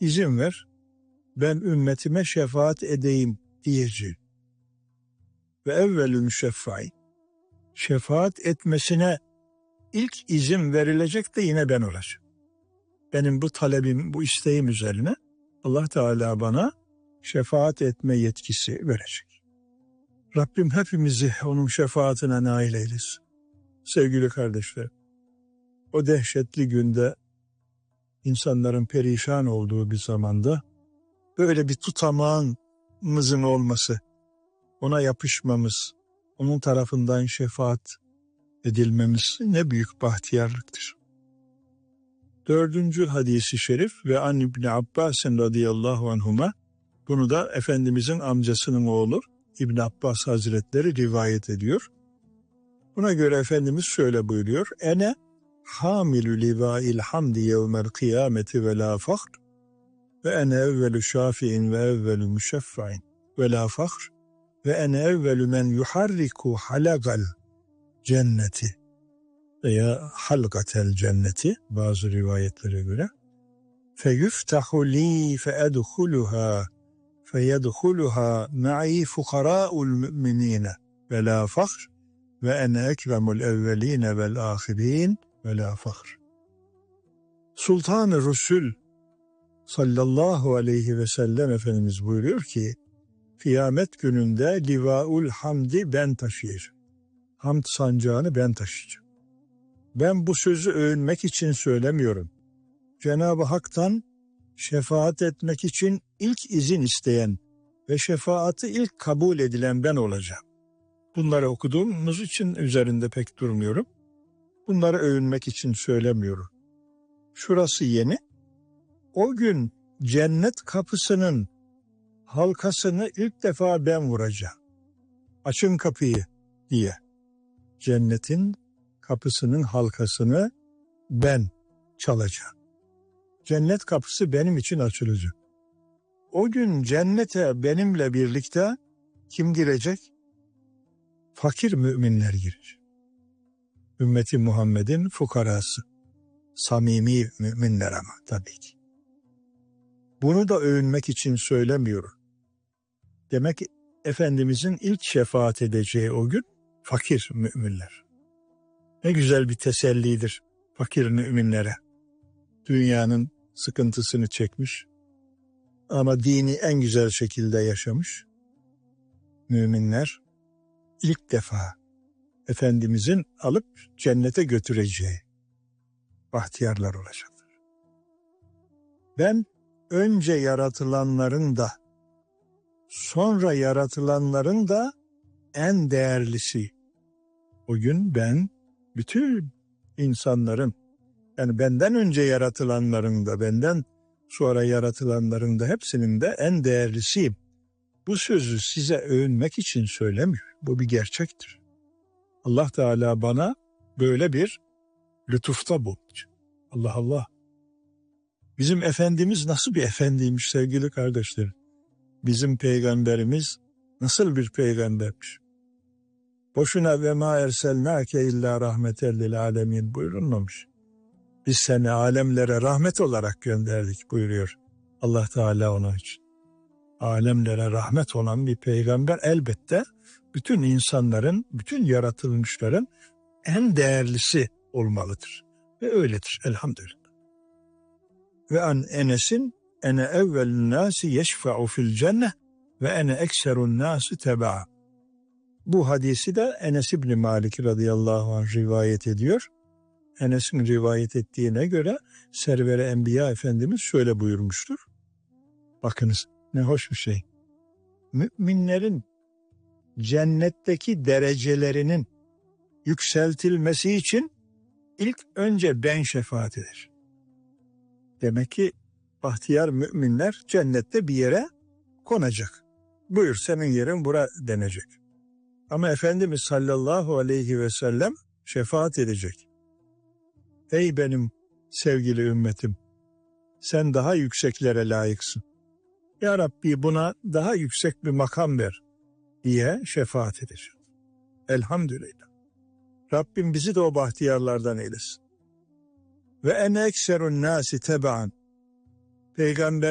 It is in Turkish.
izin ver, ben ümmetime şefaat edeyim diyeceğim. Ve evvelü müşeffai, şefaat etmesine ilk izin verilecek de yine ben olacağım. Benim bu talebim, bu isteğim üzerine Allah Teala bana şefaat etme yetkisi verecek. Rabbim hepimizi onun şefaatine nail eylesin. Sevgili kardeşler, o dehşetli günde, insanların perişan olduğu bir zamanda böyle bir tutamağımızın olması, ona yapışmamız, onun tarafından şefaat edilmemiz ne büyük bahtiyarlıktır. 4. hadisi şerif ve an İbni Abbas'ın radıyallahu anhuma, bunu da Efendimizin amcasının oğlu İbn Abbas Hazretleri rivayet ediyor. Buna göre Efendimiz şöyle buyuruyor: Ene hamilü livâil hamdi yevmel kıyameti ve la fahr ve ene evvelü şafi'in ve evvelü müşeffa'in ve la fahr ve ene evvelü men yuharriku halagal cenneti veya halgatel cenneti bazı rivayetlere göre feyuftahu li feedhuluha feyedhuluha ma'i fukara'ul müminine ve la fahr ve ene ekremul evveline vel ahirin ve la fahr. Sultan-ı Resul sallallahu aleyhi ve sellem Efendimiz buyuruyor ki, kıyamet gününde livaul hamdi ben taşıyacağım. Hamd sancağını ben taşıyacağım. Ben bu sözü övünmek için söylemiyorum. Cenab-ı Hak'tan şefaat etmek için ilk izin isteyen ve şefaati ilk kabul edilen ben olacağım. Bunları okuduğumuz için üzerinde pek durmuyorum. Bunları övünmek için söylemiyorum. Şurası yeni. O gün cennet kapısının halkasını ilk defa ben vuracağım. Açın kapıyı diye. Cennetin kapısının halkasını ben çalacağım. Cennet kapısı benim için açılacak. O gün cennete benimle birlikte kim girecek? Fakir müminler girecek. Ümmeti Muhammed'in fukarası. Samimi müminler ama tabii ki. Bunu da övünmek için söylemiyorum. Demek ki Efendimizin ilk şefaat edeceği o gün fakir müminler. Ne güzel bir tesellidir fakir müminlere. Dünyanın sıkıntısını çekmiş ama dini en güzel şekilde yaşamış müminler ilk defa Efendimizin alıp cennete götüreceği bahtiyarlar olacaktır. Ben önce yaratılanların da sonra yaratılanların da en değerlisi. O gün ben bütün insanların, yani benden önce yaratılanların da benden sonra yaratılanların da hepsinin de en değerlisiyim. Bu sözü size övünmek için söylemiyor. Bu bir gerçektir. Allah Teala bana böyle bir lütufta bulundu. Allah Allah. Bizim Efendimiz nasıl bir efendiymiş sevgili kardeşlerim. Bizim peygamberimiz nasıl bir peygambermiş. Boşuna ve ma erselnâke illa rahmeten lil âlemin buyurulmamış. Biz seni alemlere rahmet olarak gönderdik buyuruyor Allah Teala onun için. Alemlere rahmet olan bir peygamber elbette bütün insanların, bütün yaratılmışların en değerlisi olmalıdır. Ve öyledir elhamdülillah. Ve an Enes'in ene evvelun nâsi yeşfe'u fil cenneh ve ene ekserun nâsi teba'a. Bu hadisi de Enes İbni Malik radıyallahu anh rivayet ediyor. Enes'in rivayet ettiğine göre Server-i Enbiya Efendimiz şöyle buyurmuştur. Bakınız ne hoş bir şey. Müminlerin cennetteki derecelerinin yükseltilmesi için ilk önce ben şefaat eder. Demek ki bahtiyar müminler cennette bir yere konacak. Buyur senin yerin bura denecek. Ama Efendimiz sallallahu aleyhi ve sellem şefaat edecek. Ey benim sevgili ümmetim, sen daha yükseklere layıksın. Ya Rabbi buna daha yüksek bir makam ver diye şefaat edecek. Elhamdülillah. Rabbim bizi de o bahtiyarlardan eylesin. Ve ene ekserun nâsi teba'an. Peygamber